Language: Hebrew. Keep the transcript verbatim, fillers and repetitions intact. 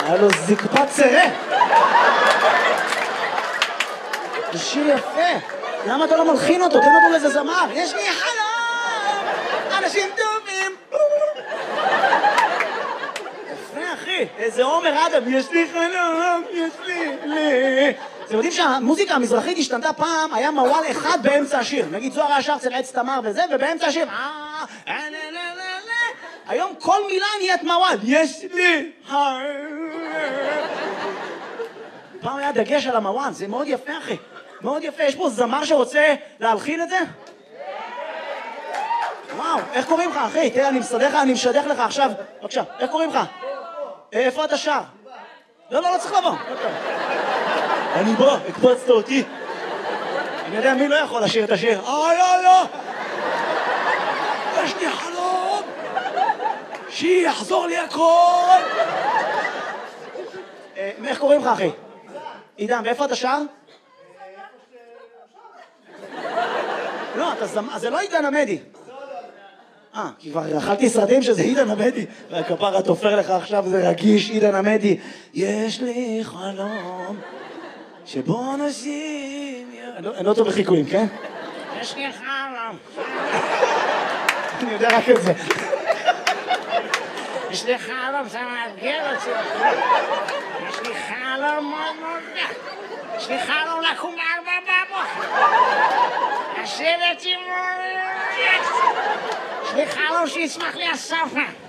היה לו זקפת צירה. זה שיר יפה. למה אתה לא מלחין אותו? תן אותו לאיזה זמר. יש לי חלום, אנשים טובים. יפה, אחי. איזה עומר אדם. יש לי חלום, יש לי, לי. אתם יודעים שהמוזיקה המזרחית השתנתה פעם, היה מוואל אחד באמצע השיר. נגיד זוהר השאר אצל עץ תמר וזה, ובאמצע השיר. היום כל מילה נהיית מוואל. יש לי פעם היה דגש על המוואל, זה מאוד יפה, אחי. מאוד יפה. יש פה זמר שרוצה להלחין את זה? וואו, איך קוראים לך, אחי? תראה, אני מסדר לך, אני משדך לך עכשיו. בבקשה, איך קוראים לך? איפה אתה שר? לא, לא, לא צריך לבוא. אני בא, הקפצת אותי. אני יודע מי לא יכול לשיר את השיר. איי, איי, איי. יש לי חלום. שיחזור לי הכל. איך קוראים לך, אחי? עידן, ואיפה אתה שר? לא, זה לא עידן עמדי. אה, כי כבר אכלתי סרטים שזה עידן עמדי. והכפרה תופר לך עכשיו, זה רגיש, עידן עמדי. יש לי חלום שבו אנשים... אני לא טוב בחיקויים, כן? יש לי חלום. אני יודע רק את זה. יש לי חלום, זה מאתגר אותי. יש לי חלום מאוד מאוד גדול. יש לי חלום לקום בארבע בבוקר. לשבת עם... יש לי חלום שיצמח לי הספה.